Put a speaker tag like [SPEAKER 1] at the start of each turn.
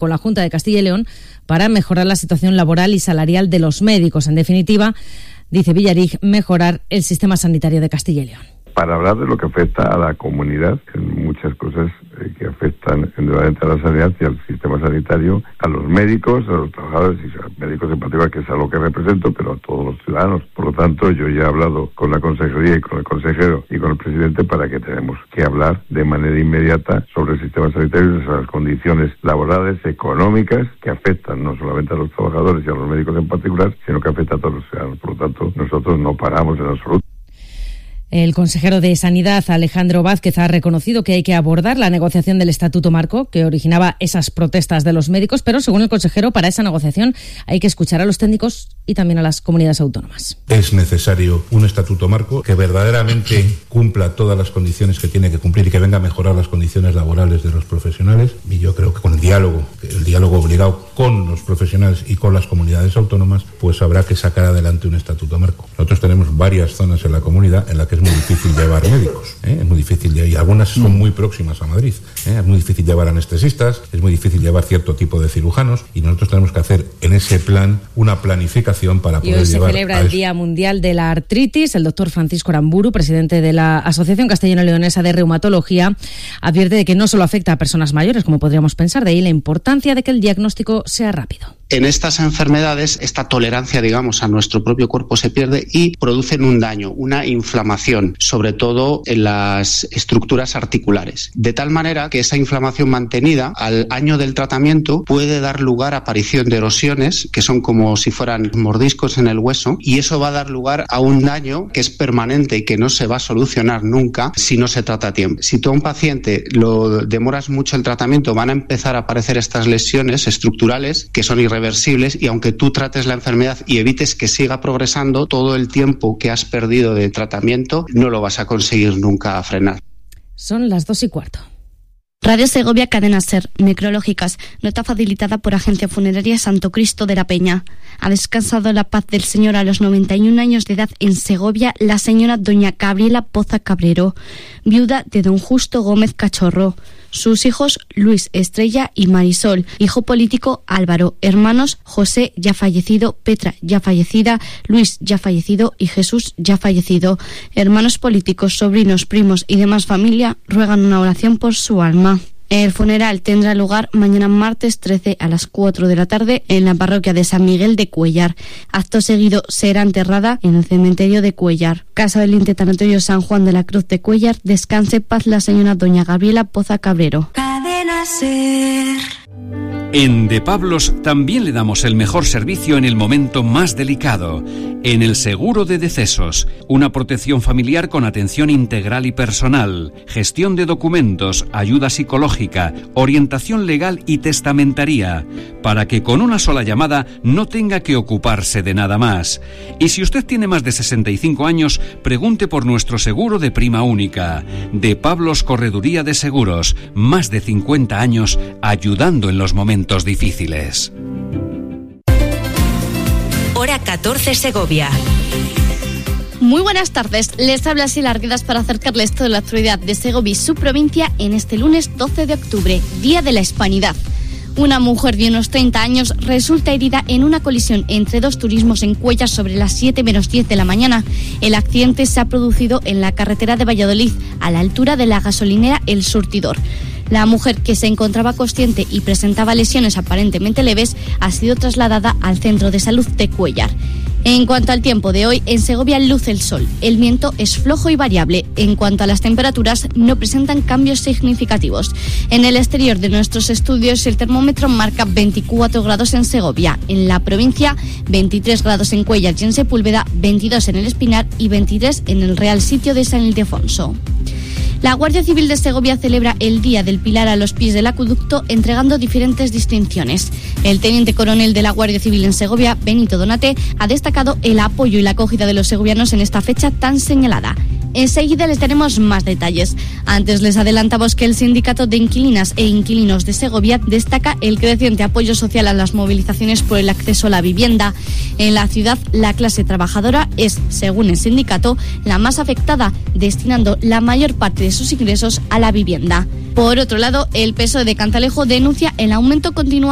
[SPEAKER 1] con la Junta de Castilla y León para mejorar la situación laboral y salarial de los médicos. En definitiva, dice Villarig, mejorar el sistema sanitario de Castilla y León.
[SPEAKER 2] Para hablar de lo que afecta a la comunidad, en muchas cosas que afectan indudablemente a la sanidad y al sistema sanitario, a los médicos, a los trabajadores y a los médicos en particular, que es a lo que represento, pero a todos los ciudadanos. Por lo tanto, yo ya he hablado con la consejería y con el consejero y con el presidente para que tenemos que hablar de manera inmediata sobre el sistema sanitario y sobre las condiciones laborales, económicas, que afectan no solamente a los trabajadores y a los médicos en particular, sino que afecta a todos los ciudadanos. Por lo tanto, nosotros no paramos en absoluto.
[SPEAKER 1] El consejero de Sanidad, Alejandro Vázquez, ha reconocido que hay que abordar la negociación del Estatuto Marco que originaba esas protestas de los médicos, pero según el consejero, para esa negociación hay que escuchar a los técnicos y también a las comunidades autónomas.
[SPEAKER 3] Es necesario un Estatuto Marco que verdaderamente cumpla todas las condiciones que tiene que cumplir y que venga a mejorar las condiciones laborales de los profesionales. Y yo creo que con el diálogo obligado con los profesionales y con las comunidades autónomas, pues habrá que sacar adelante un Estatuto Marco. Nosotros tenemos varias zonas en la comunidad en las que es muy difícil llevar médicos, es muy difícil, y algunas son muy próximas a Madrid, es muy difícil llevar anestesistas, es muy difícil llevar cierto tipo de cirujanos, y nosotros tenemos que hacer en ese plan una planificación para poder llevar.
[SPEAKER 1] Y hoy se celebra el Día Mundial de la Artritis. El doctor Francisco Aramburu, presidente de la Asociación Castellano-Leonesa de Reumatología, advierte de que no solo afecta a personas mayores, como podríamos pensar, de ahí la importancia de que el diagnóstico sea rápido.
[SPEAKER 4] En estas enfermedades, esta tolerancia, digamos, a nuestro propio cuerpo se pierde y producen un daño, una inflamación, sobre todo en las estructuras articulares. De tal manera que esa inflamación mantenida al año del tratamiento puede dar lugar a aparición de erosiones, que son como si fueran mordiscos en el hueso, y eso va a dar lugar a un daño que es permanente y que no se va a solucionar nunca si no se trata a tiempo. Si tú a un paciente lo demoras mucho el tratamiento, van a empezar a aparecer estas lesiones estructurales que son irreversibles, y aunque tú trates la enfermedad y evites que siga progresando, todo el tiempo que has perdido de tratamiento no lo vas a conseguir nunca frenar.
[SPEAKER 1] Son las 2:15.
[SPEAKER 5] Radio Segovia, Cadena SER, necrológicas, nota facilitada por Agencia Funeraria Santo Cristo de la Peña. Ha descansado en la paz del Señor a los 91 años de edad en Segovia la señora doña Gabriela Poza Cabrero, viuda de don Justo Gómez Cachorro. Sus hijos Luis, Estrella y Marisol, hijo político Álvaro, hermanos José ya fallecido, Petra ya fallecida, Luis ya fallecido y Jesús ya fallecido. Hermanos políticos, sobrinos, primos y demás familia ruegan una oración por su alma. El funeral tendrá lugar mañana martes 13 a las 4 de la tarde en la parroquia de San Miguel de Cuéllar. Acto seguido será enterrada en el cementerio de Cuéllar. Casa del Tanatorio San Juan de la Cruz de Cuéllar. Descanse en paz la señora doña Gabriela Poza Cabrero.
[SPEAKER 6] Cadena SER.
[SPEAKER 7] En De Pablos también le damos el mejor servicio en el momento más delicado. En el seguro de decesos, una protección familiar con atención integral y personal, gestión de documentos, ayuda psicológica, orientación legal y testamentaría, para que con una sola llamada no tenga que ocuparse de nada más. Y si usted tiene más de 65 años, pregunte por nuestro seguro de prima única. De Pablos Correduría de Seguros, más de 50 años ayudando en los momentos difíciles.
[SPEAKER 6] Hora 14 Segovia.
[SPEAKER 5] Muy buenas tardes, les habla Sila Arguedas para acercarles toda la actualidad de Segovia y su provincia en este lunes 12 de octubre, Día de la Hispanidad. Una mujer de unos 30 años resulta herida en una colisión entre dos turismos en Cuéllar sobre las 7 menos 10 de la mañana. El accidente se ha producido en la carretera de Valladolid, a la altura de la gasolinera El Surtidor. La mujer, que se encontraba consciente y presentaba lesiones aparentemente leves, ha sido trasladada al centro de salud de Cuéllar. En cuanto al tiempo de hoy, en Segovia luce el sol. El viento es flojo y variable. En cuanto a las temperaturas, no presentan cambios significativos. En el exterior de nuestros estudios, el termómetro marca 24 grados en Segovia. En la provincia, 23 grados en Cuéllar y en Sepúlveda, 22 en el Espinar y 23 en el Real Sitio de San Ildefonso. La Guardia Civil de Segovia celebra el Día del Pilar a los pies del acueducto, entregando diferentes distinciones. El teniente coronel de la Guardia Civil en Segovia, Benito Donate, ha destacado el apoyo y la acogida de los segovianos en esta fecha tan señalada. Enseguida les daremos más detalles. Antes les adelantamos que el Sindicato de Inquilinas e Inquilinos de Segovia destaca el creciente apoyo social a las movilizaciones por el acceso a la vivienda. En la ciudad, la clase trabajadora es, según el sindicato, la más afectada, destinando la mayor parte de sus ingresos a la vivienda. Por otro lado, el PSOE de Cantalejo denuncia el aumento continuado